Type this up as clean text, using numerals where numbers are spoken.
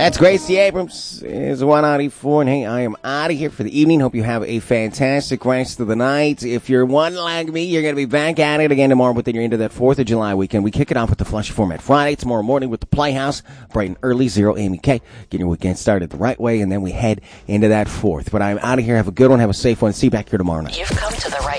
That's Gracie Abrams. Is 194, and hey, I am out of here for the evening. Hope you have a fantastic rest of the night. If you're one like me, you're going to be back at it again tomorrow, but then you're into that 4th of July weekend. We kick it off with the Flush Format Friday tomorrow morning with the Playhouse, bright and early, 0 Amy K. Getting your weekend started the right way, and then we head into that 4th. But I'm out of here. Have a good one. Have a safe one. See you back here tomorrow night. You've come to the right